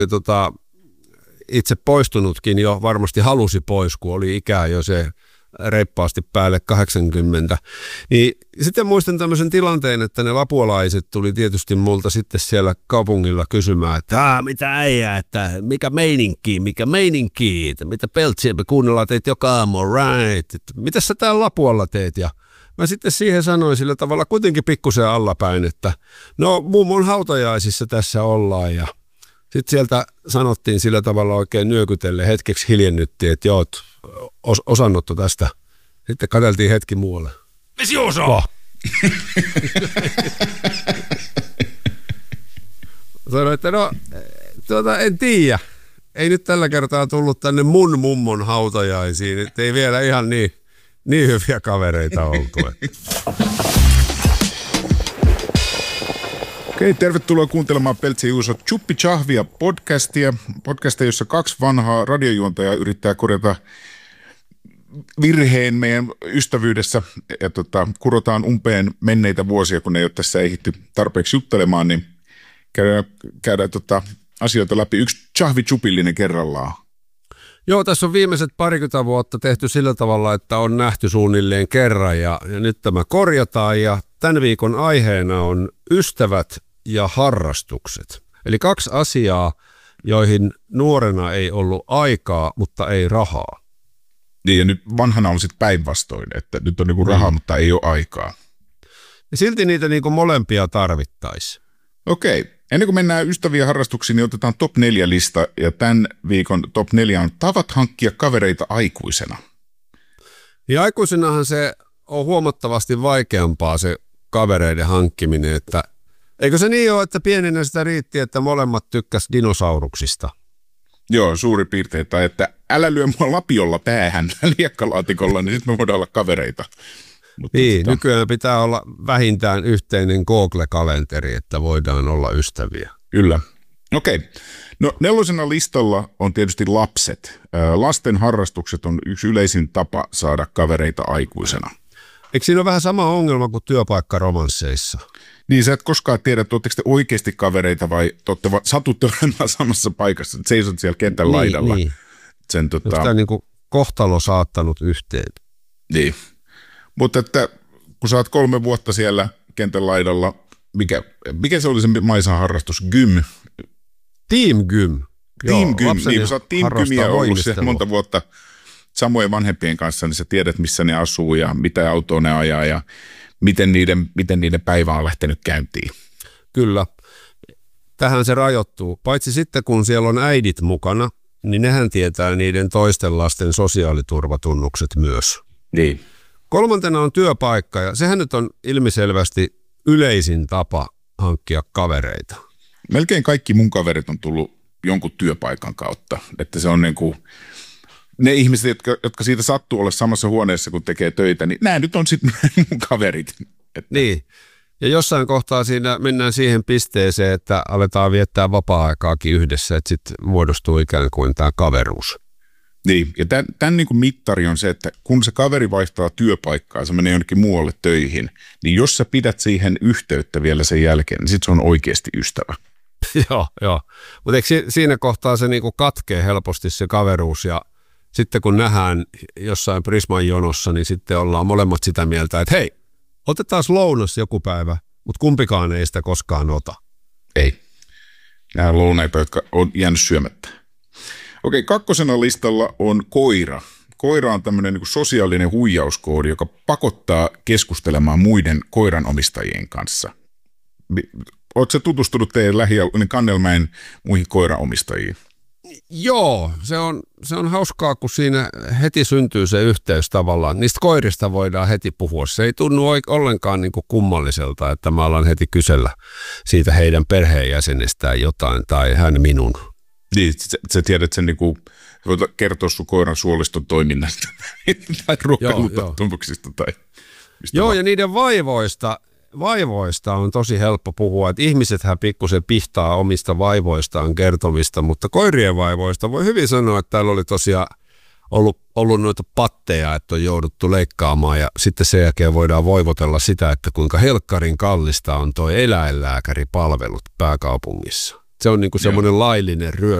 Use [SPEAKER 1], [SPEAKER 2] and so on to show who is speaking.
[SPEAKER 1] itse poistunutkin jo varmasti halusi pois, kun oli ikää jo se reippaasti päälle 80. Niin sitten muistan tämmöisen tilanteen, että ne lapualaiset tuli tietysti multa sitten siellä kaupungilla kysymään, että mitä äijää, että mikä meininki, että mitä peltsiä me kuunnellaan teitä joka aamu, right, että mitä sä täällä Lapualla teet, ja mä sitten siihen sanoin sillä tavalla kuitenkin pikkusen allapäin, että no mummon hautajaisissa tässä ollaan, ja sitten sieltä sanottiin sillä tavalla oikein nyökytelle, hetkeksi hiljennyttiin, että joo, osannotto tästä. Sitten katseltiin hetki muualle. Vesi osaa! Sanoin, että no, en tiedä. Ei nyt tällä kertaa tullut tänne mun mummon hautajaisiin, että ei vielä ihan niin hyviä kavereita oltu.
[SPEAKER 2] Okei, tervetuloa kuuntelemaan Peltsi ja Juuso Chuppi Chahvia podcastia, jossa kaksi vanhaa radiojuontajaa yrittää korjata virheen meidän ystävyydessä ja kurotaan umpeen menneitä vuosia, kun ei ole tässä ehditty tarpeeksi juttelemaan, niin käydään asioita läpi. Yksi chahvi-chupillinen kerrallaan.
[SPEAKER 1] Joo, tässä on viimeiset 20 vuotta tehty sillä tavalla, että on nähty suunnilleen kerran ja nyt tämä korjataan, ja tämän viikon aiheena on ystävät ja harrastukset. Eli kaksi asiaa, joihin nuorena ei ollut aikaa, mutta ei rahaa.
[SPEAKER 2] Niin, ja nyt vanhana on sitten päinvastoin, että nyt on niinku rahaa, mutta ei ole aikaa.
[SPEAKER 1] Ja silti niitä niinku molempia tarvittaisiin.
[SPEAKER 2] Okei. Ennen kuin mennään ystäviä harrastuksiin, niin otetaan top 4 lista, ja tämän viikon top 4 on tavat hankkia kavereita aikuisena.
[SPEAKER 1] Ja aikuisenahan se on huomattavasti vaikeampaa se kavereiden hankkiminen, että eikö se niin ole, että pienenä sitä riitti, että molemmat tykkäs dinosauruksista?
[SPEAKER 2] Joo, suurin piirtein, tai että älä lyö mua lapiolla päähän liekkalaatikolla, niin sitten me voidaan olla kavereita. Mutta
[SPEAKER 1] niin, nykyään pitää olla vähintään yhteinen Google-kalenteri, että voidaan olla ystäviä.
[SPEAKER 2] Kyllä. Okei. No 4. listalla on tietysti lapset. Lasten harrastukset on yksi yleisin tapa saada kavereita aikuisena.
[SPEAKER 1] Eikö siinä ole vähän sama ongelma kuin työpaikkaromansseissa?
[SPEAKER 2] Niin, sä et koskaan tiedä, että ootteko te oikeasti kavereita vai satutte olemaan samassa paikassa, että seisot siellä kentän laidalla.
[SPEAKER 1] Niin. Sitä niin kuin kohtalo saattanut yhteen.
[SPEAKER 2] Niin. Mutta että kun sä oot 3 vuotta siellä kentän laidalla, mikä se oli se Maisan harrastus? Gym?
[SPEAKER 1] Team Gym.
[SPEAKER 2] Team Gym, niin kun sä oot Team Gymiä ollut siellä monta vuotta samojen vanhempien kanssa, niin sä tiedät, missä ne asuu ja mitä autoa ne ajaa ja miten niiden päivä on lähtenyt käyntiin.
[SPEAKER 1] Kyllä. Tähän se rajoittuu. Paitsi sitten, kun siellä on äidit mukana, niin nehän tietää niiden toisten lasten sosiaaliturvatunnukset myös.
[SPEAKER 2] Niin.
[SPEAKER 1] 3. on työpaikka, ja sehän nyt on ilmiselvästi yleisin tapa hankkia kavereita.
[SPEAKER 2] Melkein kaikki mun kaverit on tullut jonkun työpaikan kautta, että se on niin kuin ne ihmiset, jotka siitä sattuu olla samassa huoneessa, kun tekee töitä, niin nämä nyt on sitten mun kaverit. Että.
[SPEAKER 1] Niin, ja jossain kohtaa siinä mennään siihen pisteeseen, että aletaan viettää vapaa-aikaakin yhdessä, että sitten muodostuu ikään kuin tämä kaveruus.
[SPEAKER 2] Niin, ja tämän niin kuin mittari on se, että kun se kaveri vaihtaa työpaikkaa, se menee jonnekin muualle töihin, niin jos sä pidät siihen yhteyttä vielä sen jälkeen, niin sitten se on oikeasti ystävä.
[SPEAKER 1] Joo. Mutta eikö siinä kohtaa se niinku katkee helposti se kaveruus, ja sitten kun nähdään jossain Prisman jonossa, niin sitten ollaan molemmat sitä mieltä, että hei, otetaan lounas joku päivä, mutta kumpikaan ei sitä koskaan ota.
[SPEAKER 2] Ei. Nämä on louneita, jotka on jäänyt syömättä. Okei, 2. listalla on koira. Koira on tämmöinen niin kuin sosiaalinen huijauskoodi, joka pakottaa keskustelemaan muiden koiranomistajien kanssa. Oletko tutustunut teidän lähialueen Kannelmäen muihin koiranomistajiin?
[SPEAKER 1] Joo, se on hauskaa, kun siinä heti syntyy se yhteys tavallaan. Niistä koirista voidaan heti puhua. Se ei tunnu ollenkaan niin kuin kummalliselta, että mä alan heti kysellä siitä heidän perheenjäsenestään jotain tai hän minun.
[SPEAKER 2] Niin, sä tiedät sen, niinku, voit kertoa sun koiran suoliston toiminnasta tai ruokailutotumuksista tai mistä
[SPEAKER 1] joo,
[SPEAKER 2] vaan.
[SPEAKER 1] ja niiden vaivoista on tosi helppo puhua, että ihmisethän pikkusen pihtaa omista vaivoistaan kertomista, mutta koirien vaivoista voi hyvin sanoa, että täällä oli tosiaan ollut noita patteja, että on jouduttu leikkaamaan, ja sitten sen jälkeen voidaan voivotella sitä, että kuinka helkkarin kallista on tuo eläinlääkäripalvelut pääkaupungissa. Se on niin kuin semmoinen laillinen ryöstö.